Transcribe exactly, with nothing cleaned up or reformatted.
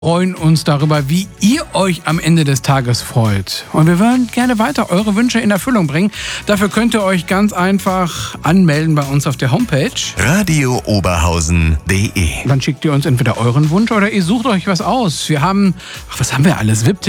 freuen uns darüber, wie ihr euch am Ende des Tages freut. Und wir würden gerne weiter eure Wünsche in Erfüllung bringen. Dafür könnt ihr euch ganz einfach anmelden bei uns auf der Homepage radio oberhausen punkt de. Dann schickt ihr uns entweder euren Wunsch oder ihr sucht euch was aus. Wir haben, ach, was haben wir alles? V I